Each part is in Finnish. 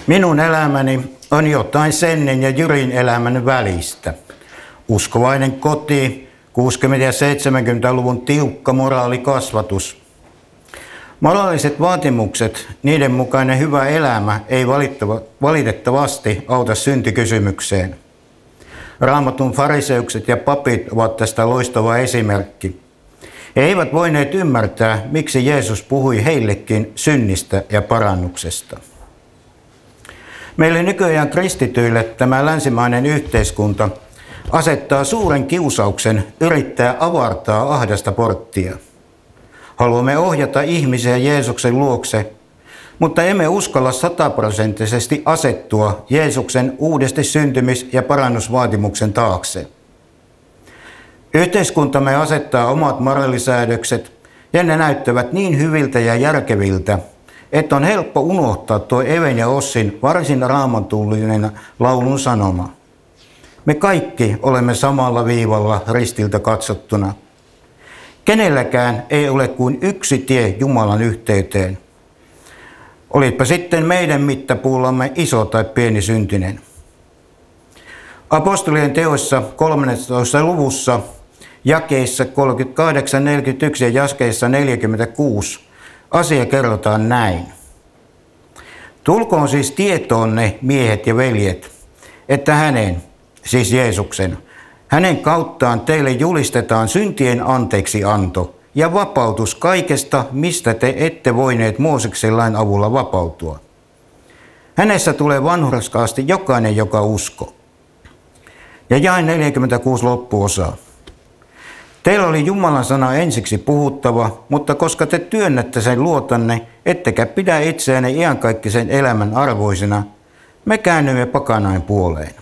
Minun elämäni on jotain Sennen ja Jyrin elämän välistä. Uskovainen koti, 60- ja 70-luvun tiukka moraalikasvatus. Moraaliset vaatimukset, niiden mukainen hyvä elämä ei valitettavasti auta syntikysymykseen. Raamatun fariseukset ja papit ovat tästä loistava esimerkki. He eivät voineet ymmärtää, miksi Jeesus puhui heillekin synnistä ja parannuksesta. Meille nykyään kristityille tämä länsimainen yhteiskunta asettaa suuren kiusauksen yrittää avartaa ahdasta porttia. Haluamme ohjata ihmisiä Jeesuksen luokse, mutta emme uskalla 100% asettua Jeesuksen uudesti syntymis- ja parannusvaatimuksen taakse. Yhteiskuntamme asettaa omat moraalisäädökset ja ne näyttävät niin hyviltä ja järkeviltä, että on helppo unohtaa tuo Even ja Ossin varsin raamatullinen laulun sanoma. Me kaikki olemme samalla viivalla ristiltä katsottuna. Kenelläkään ei ole kuin yksi tie Jumalan yhteyteen. Olitpa sitten meidän mittapuullamme iso tai pieni syntinen. Apostolien teoissa 13. luvussa jakeissa 38, 41 ja jakeissa 46 asia kerrotaan näin. Tulkoon siis tietoonne, miehet ja veljet, että hänen, siis Jeesuksen, hänen kauttaan teille julistetaan syntien anteeksianto ja vapautus kaikesta, mistä te ette voineet Mooseksen lain avulla vapautua. Hänessä tulee vanhurskaasti jokainen, joka uskoo. Ja jae 46 loppuosaa. Teillä oli Jumalan sana ensiksi puhuttava, mutta koska te työnnätte sen luotanne, ettekä pidä itseänne iankaikkisen elämän arvoisena, me käännymme pakanain puoleen.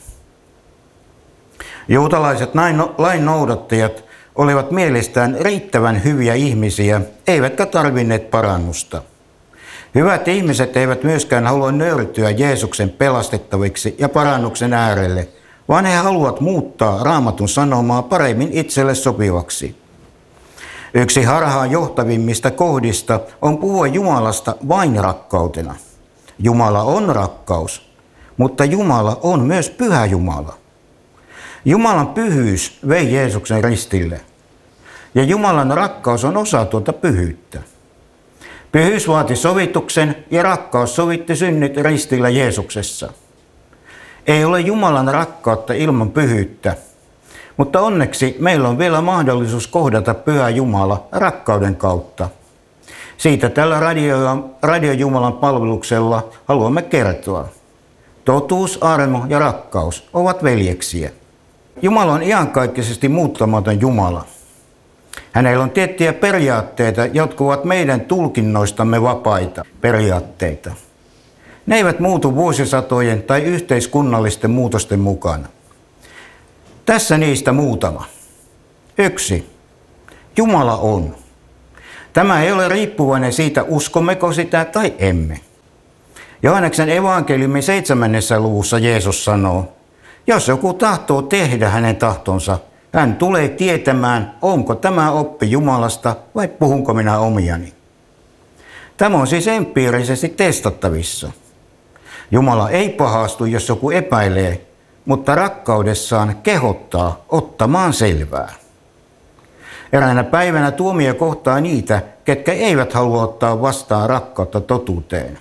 Juutalaiset lain noudattajat olivat mielestään riittävän hyviä ihmisiä, eivätkä tarvinneet parannusta. Hyvät ihmiset eivät myöskään halua nöyrtyä Jeesuksen pelastettaviksi ja parannuksen äärelle, vaan he haluavat muuttaa Raamatun sanomaa paremmin itselle sopivaksi. Yksi harhaan johtavimmista kohdista on puhua Jumalasta vain rakkautena. Jumala on rakkaus, mutta Jumala on myös pyhä Jumala. Jumalan pyhyys vei Jeesuksen ristille, ja Jumalan rakkaus on osa tuota pyhyyttä. Pyhyys vaati sovituksen ja rakkaus sovitti synnit ristillä Jeesuksessa. Ei ole Jumalan rakkautta ilman pyhyyttä, mutta onneksi meillä on vielä mahdollisuus kohdata pyhä Jumala rakkauden kautta. Siitä tällä Radio Jumalan palveluksella haluamme kertoa. Totuus, armo ja rakkaus ovat veljeksiä. Jumala on iankaikkisesti muuttamaton Jumala. Hänellä on tiettyjä periaatteita, jotka ovat meidän tulkinnoistamme vapaita periaatteita. Ne eivät muutu vuosisatojen tai yhteiskunnallisten muutosten mukana. Tässä niistä muutama. 1. Jumala on. Tämä ei ole riippuvainen siitä, uskommeko sitä tai emme. Johanneksen evankeliumin 7. luvussa Jeesus sanoo, jos joku tahtoo tehdä hänen tahtonsa, hän tulee tietämään, onko tämä oppi Jumalasta vai puhunko minä omiani. Tämä on siis empiirisesti testattavissa. Jumala ei pahastu, jos joku epäilee, mutta rakkaudessaan kehottaa ottamaan selvää. Eräänä päivänä tuomio kohtaa niitä, ketkä eivät halua ottaa vastaan rakkautta totuuteen.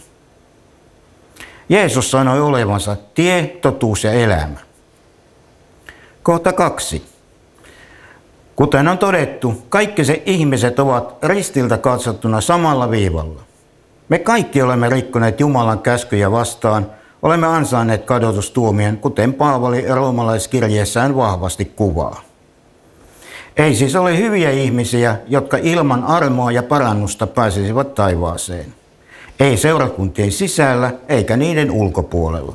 Jeesus sanoi olevansa tie, totuus ja elämä. Kohta 2. Kuten on todettu, kaikki se ihmiset ovat ristiltä katsottuna samalla viivalla. Me kaikki olemme rikkoneet Jumalan käskyjä vastaan, olemme ansainneet kadotustuomion, kuten Paavali roomalaiskirjeessään vahvasti kuvaa. Ei siis ole hyviä ihmisiä, jotka ilman armoa ja parannusta pääsisivät taivaaseen. Ei seurakuntien sisällä eikä niiden ulkopuolella.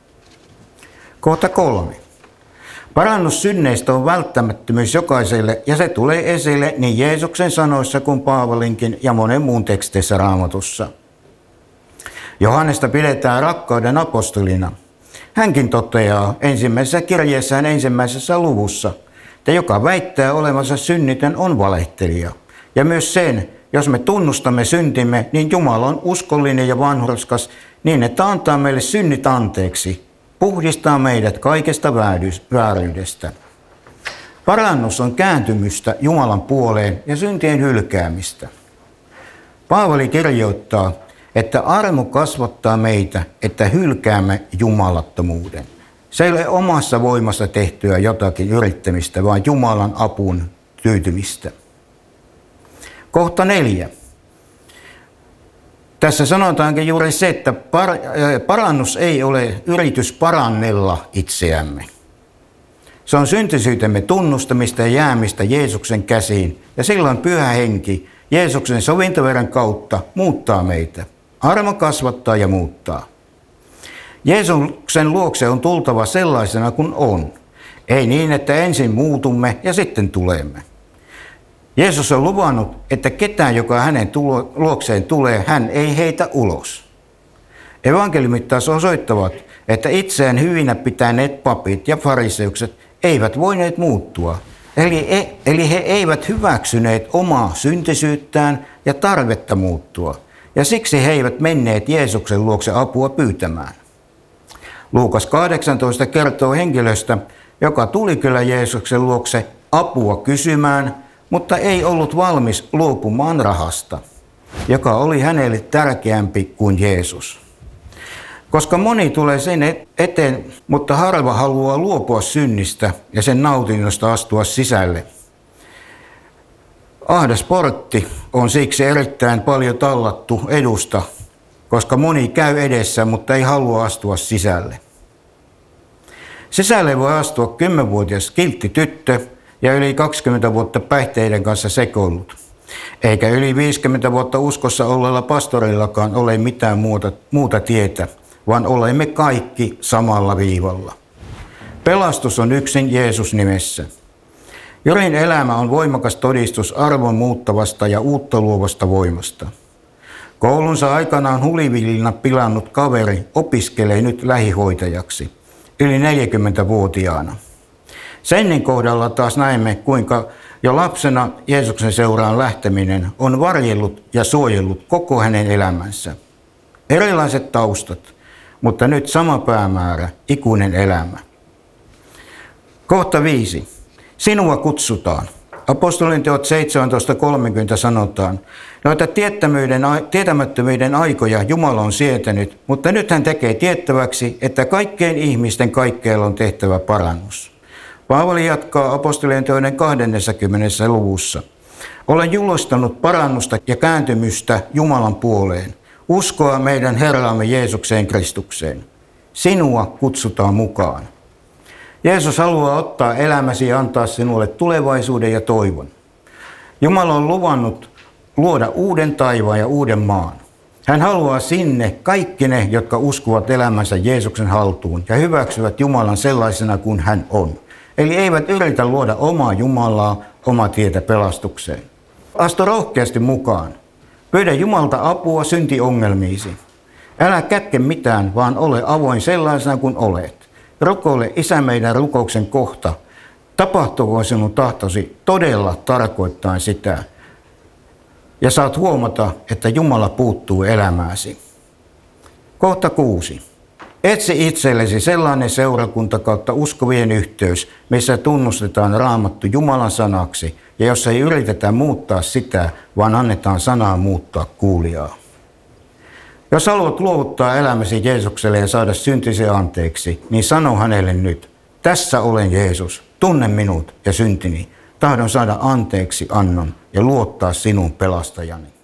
Kohta 3. Parannus synneistä on välttämättömyys jokaiselle ja se tulee esille niin Jeesuksen sanoissa kuin Paavalinkin ja monen muun teksteissä Raamatussa. Johannesta pidetään rakkauden apostolina. Hänkin toteaa ensimmäisessä kirjeessään 1. luvussa, että joka väittää olevansa synnitön on valehtelija, ja myös sen, jos me tunnustamme syntimme, niin Jumala on uskollinen ja vanhurskas niin, että antaa meille synnit anteeksi, puhdistaa meidät kaikesta vääryydestä. Parannus on kääntymystä Jumalan puoleen ja syntien hylkäämistä. Paavali kirjoittaa, että armo kasvattaa meitä, että hylkäämme jumalattomuuden. Se ei ole omassa voimassa tehtyä jotakin yrittämistä, vaan Jumalan apuun tyytymistä. Kohta 4. Tässä sanotaankin juuri se, että parannus ei ole yritys parannella itseämme. Se on syntisyytemme tunnustamista ja jäämistä Jeesuksen käsiin, ja silloin Pyhä Henki Jeesuksen sovintoveren kautta muuttaa meitä. Armo kasvattaa ja muuttaa. Jeesuksen luokse on tultava sellaisena kuin on. Ei niin, että ensin muutumme ja sitten tulemme. Jeesus on luvannut, että ketään, joka hänen luokseen tulee, hän ei heitä ulos. Evankeliumit taas osoittavat, että itseään hyvinä pitäneet papit ja fariseukset eivät voineet muuttua. Eli he eivät hyväksyneet omaa syntisyyttään ja tarvetta muuttua. Ja siksi he eivät menneet Jeesuksen luokse apua pyytämään. Luukas 18 kertoo henkilöstä, joka tuli kyllä Jeesuksen luokse apua kysymään, mutta ei ollut valmis luopumaan rahasta, joka oli hänelle tärkeämpi kuin Jeesus. Koska moni tulee sen eteen, mutta harva haluaa luopua synnistä ja sen nautinnosta astua sisälle. Ahdas portti on siksi erittäin paljon tallattu edusta, koska moni käy edessä, mutta ei halua astua sisälle. Sisälle voi astua 10-vuotias kiltti tyttö ja yli 20 vuotta päihteiden kanssa sekoillut. Eikä yli 50 vuotta uskossa olleella pastorillakaan ole mitään muuta tietä, vaan olemme kaikki samalla viivalla. Pelastus on yksin Jeesus nimessä. Jorin elämä on voimakas todistus arvon muuttavasta ja uutta luovasta voimasta. Koulunsa aikanaan hulivillina pilannut kaveri opiskelee nyt lähihoitajaksi, yli 40-vuotiaana. Sennin kohdalla taas näemme, kuinka jo lapsena Jeesuksen seuraan lähteminen on varjellut ja suojellut koko hänen elämänsä. Erilaiset taustat, mutta nyt sama päämäärä, ikuinen elämä. Kohta 5. Sinua kutsutaan. Apostolinteot 17.30 sanotaan, noita tietämättömyyden aikoja Jumala on sietänyt, mutta nyt hän tekee tiettäväksi, että kaikkien ihmisten kaikkeella on tehtävä parannus. Paavali jatkaa apostolinteoiden 20. luvussa. Olen julistanut parannusta ja kääntymystä Jumalan puoleen, uskoa meidän Herramme Jeesukseen Kristukseen. Sinua kutsutaan mukaan. Jeesus haluaa ottaa elämäsi ja antaa sinulle tulevaisuuden ja toivon. Jumala on luvannut luoda uuden taivaan ja uuden maan. Hän haluaa sinne kaikki ne, jotka uskovat elämänsä Jeesuksen haltuun ja hyväksyvät Jumalan sellaisena kuin hän on. Eli eivät yritä luoda omaa Jumalaa, omaa tietä pelastukseen. Astu rohkeasti mukaan. Pyydä Jumalta apua syntiongelmiisi. Älä kätke mitään, vaan ole avoin sellaisena kuin olet. Rukoile Isä meidän rukouksen kohta. Tapahtukoon sinun tahtosi todella tarkoittaen sitä. Ja saat huomata, että Jumala puuttuu elämääsi. Kohta 6. Etsi itsellesi sellainen seurakunta kautta uskovien yhteys, missä tunnustetaan Raamattu Jumalan sanaksi ja jossa ei yritetä muuttaa sitä, vaan annetaan sanaa muuttaa kuulijaa. Jos haluat luovuttaa elämäsi Jeesukselle ja saada syntisi anteeksi, niin sano hänelle nyt, tässä olen Jeesus, tunne minut ja syntini, tahdon saada anteeksi annon ja luottaa sinun pelastajani.